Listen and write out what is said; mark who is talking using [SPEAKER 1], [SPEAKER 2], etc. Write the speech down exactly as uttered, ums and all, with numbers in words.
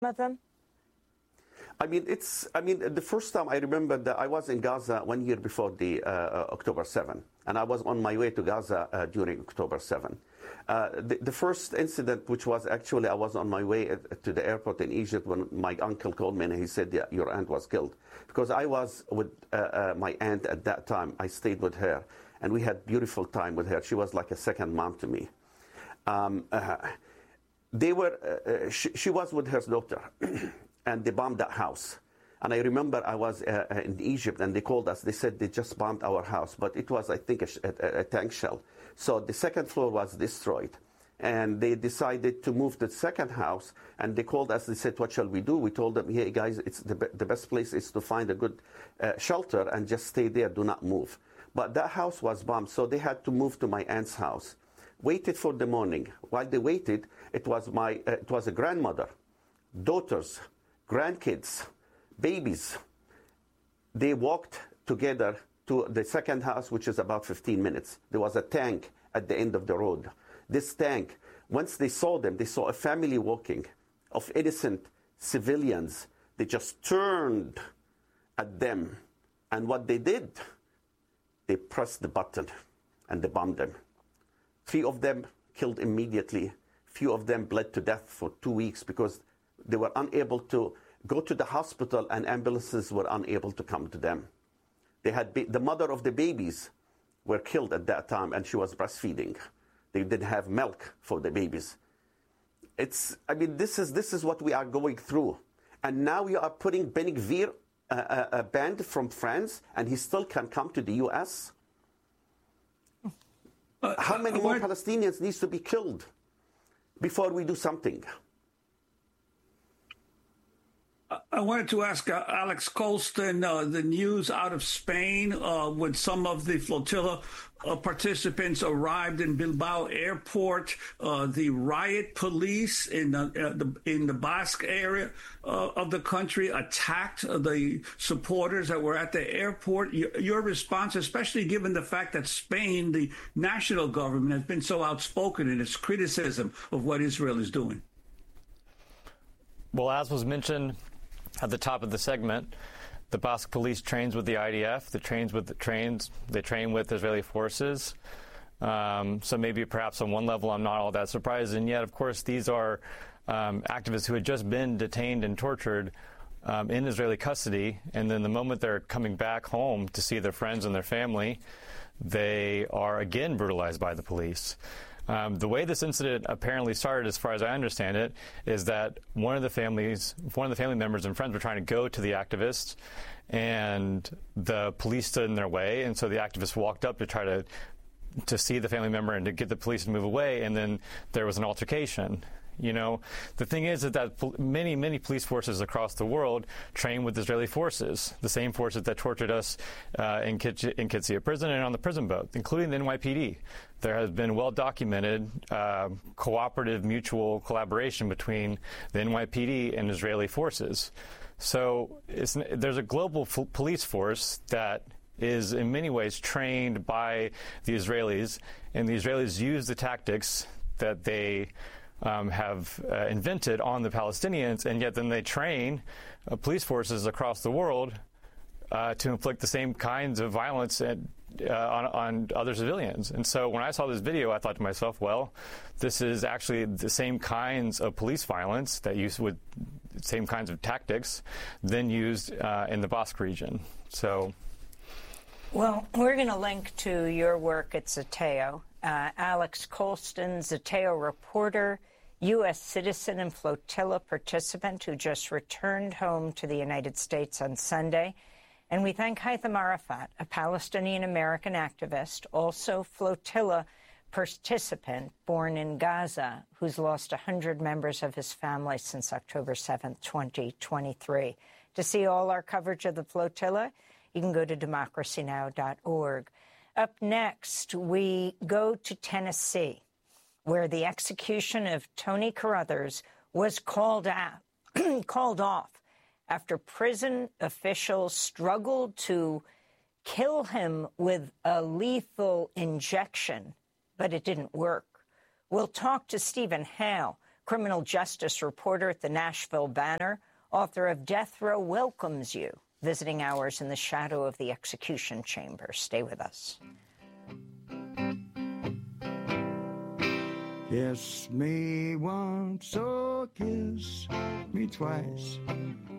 [SPEAKER 1] of them?
[SPEAKER 2] I mean, it's. I mean, the first time I remember that I was in Gaza one year before the uh, October seventh, and I was on my way to Gaza uh, during October seventh. Uh, the, the first incident, which was actually I was on my way at, to the airport in Egypt when my uncle called me and he said, yeah, your aunt was killed. Because I was with uh, uh, my aunt at that time. I stayed with her, and we had beautiful time with her. She was like a second mom to me. Um, uh, they were. Uh, she, she was with her daughter. And they bombed that house. And I remember I was uh, in Egypt, and they called us. They said they just bombed our house, but it was, I think, a, a, a tank shell. So the second floor was destroyed. And they decided to move to the second house, and they called us. They said, what shall we do? We told them, hey, guys, it's the, be the best place is to find a good uh, shelter and just stay there, do not move. But that house was bombed, so they had to move to my aunt's house. Waited for the morning. While they waited, it was, my, uh, it was a grandmother, daughters, grandkids, babies. They walked together to the second house, which is about fifteen minutes. There was a tank at the end of the road. This tank, once they saw them, they saw a family walking of innocent civilians. They just turned at them. And what they did, they pressed the button and they bombed them. Three of them killed immediately. Few of them bled to death for two weeks because they were unable to go to the hospital, and ambulances were unable to come to them. They had the mother of the babies were killed at that time, and she was breastfeeding. They didn't have milk for the babies. It's, I mean, this is this is what we are going through, and now you are putting Ben Gvir, uh, a band from France, and he still can come to the U S. Uh, How many uh, more Palestinians needs to be killed before we do something?
[SPEAKER 3] I wanted to ask uh, Alex Colston, uh, the news out of Spain, uh, when some of the flotilla uh, participants arrived in Bilbao airport, uh, the riot police in the, uh, the in the Basque area uh, of the country attacked uh, the supporters that were at the airport. Your, your response, especially given the fact that Spain, the national government, has been so outspoken in its criticism of what Israel is doing.
[SPEAKER 4] Well, as was mentioned at the top of the segment, the Basque police trains with the I D F. They trains with the trains. They train with Israeli forces. Um, so maybe perhaps on one level I'm not all that surprised. And yet, of course, these are um, activists who had just been detained and tortured um, in Israeli custody. And then the moment they're coming back home to see their friends and their family, they are again brutalized by the police. Um, the way this incident apparently started, as far as I understand it, is that one of the families, one of the family members and friends were trying to go to the activists, and the police stood in their way, and so the activists walked up to try to to see the family member and to get the police to move away, and then there was an altercation. You know, the thing is that, that many, many police forces across the world train with Israeli forces, the same forces that tortured us uh, in, Kitch in Kitsia prison and on the prison boat, including the N Y P D. There has been well-documented uh, cooperative mutual collaboration between the N Y P D and Israeli forces. So it's, there's a global f police force that is in many ways trained by the Israelis, and the Israelis use the tactics that they Um, have uh, invented on the Palestinians, and yet then they train uh, police forces across the world uh, to inflict the same kinds of violence at, uh, on, on other civilians. And so when I saw this video, I thought to myself, well, this is actually the same kinds of police violence that used with same kinds of tactics then used uh, in the Basque region. So,
[SPEAKER 1] well, we're going to link to your work at Zeteo. Uh, Alex Colston, Zeteo reporter, U S citizen and flotilla participant who just returned home to the United States on Sunday. And we thank Haitham Arafat, a Palestinian-American activist, also flotilla participant born in Gaza, who's lost one hundred members of his family since October seventh, twenty twenty-three. To see all our coverage of the flotilla, you can go to democracy now dot org. Up next, we go to Tennessee, where the execution of Tony Carruthers was called out, called off after prison officials struggled to kill him with a lethal injection, but it didn't work. We'll talk to Stephen Hale, criminal justice reporter at the Nashville Banner, author of Death Row Welcomes You, visiting hours in the shadow of the execution chamber. Stay with us.
[SPEAKER 5] Kiss me once, oh kiss me twice.